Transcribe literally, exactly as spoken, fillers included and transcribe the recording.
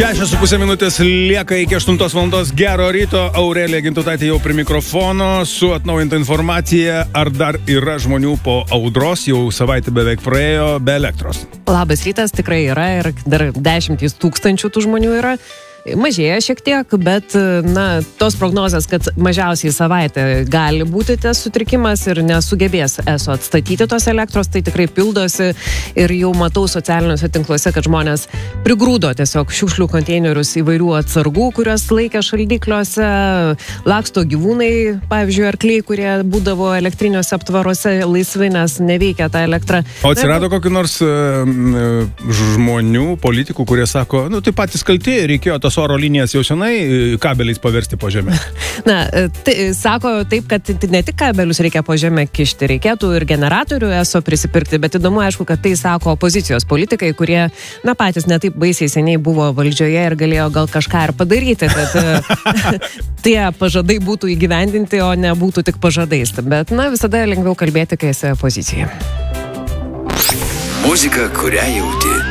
Šešios su pusė minutės lieka iki aštuntos valandos. Gero ryto, Aurelija Gintutaitė jau prie mikrofono su atnaujinta informacija. Ar dar yra žmonių po audros, jau savaitė beveik praėjo, be elektros? Labas rytas, tikrai yra ir dar dešimtys tūkstančių tų žmonių yra. Mažėja šiek tiek, bet, na, tos prognozės, kad mažiausiai savaitę gali būti tas sutrikimas ir nesugebės eso atstatyti tos elektros, tai tikrai pildosi ir jau matau socialiniuose tinkluose, kad žmonės prigrūdo tiesiog šiukšlių konteinerius įvairių atsargų, kurios laikė šaldikliuose, laksto gyvūnai, pavyzdžiui, arkliai, kurie būdavo elektriniuose aptvaruose laisvi, nes neveikia ta elektra. O atsirado kokių nors uh, žmonių, politikų, kurie sako, nu tai patys kalti, reikėjo tas oro linijas jau senai kabeliais paversti po žemę. Na, tai, sako taip, kad ne tik kabelius reikia po žemę kišti, reikėtų ir generatorių eso prisipirkti, bet įdomu, aišku, kad tai sako opozicijos politikai, kurie, na, patys netaip baisiai seniai buvo valdžioje ir galėjo gal kažką ir padaryti, kad tie pažadai būtų įgyvendinti, o nebūtų tik pažadais. Bet, na, visada lengviau kalbėti, kai esi opozicija. Muzika, kurią jauti.